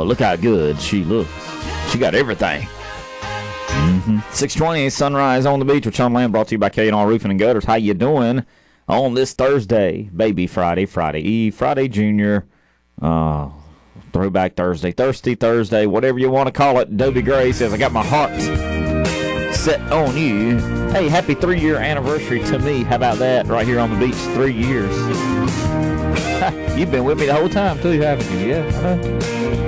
look how good she looks. She got everything. 6:20 Sunrise on the Beach with Sean Land, brought to you by K&R Roofing and Gutters. How you doing on this Thursday? Baby Friday, Friday Eve, Friday Junior, Throwback Thursday, Thirsty Thursday, whatever you want to call it. Dobie Gray says, I got my heart set on you. Hey, happy 3-year anniversary to me. How about that? Right here on the beach, 3 years. You've been with me the whole time, too, haven't you? Yeah, I know.